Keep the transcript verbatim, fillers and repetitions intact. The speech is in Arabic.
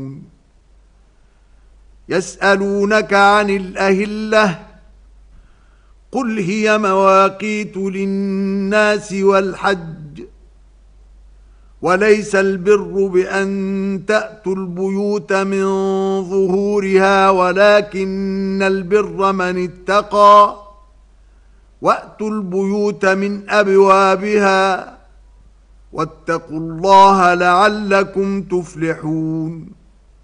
يسألونك عن الأهلة قل هي مواقيت للناس والحج وليس البر بأن تأتوا البيوت من ظهورها ولكن البر من اتقى وأتوا البيوت من أبوابها واتقوا الله لعلكم تفلحون.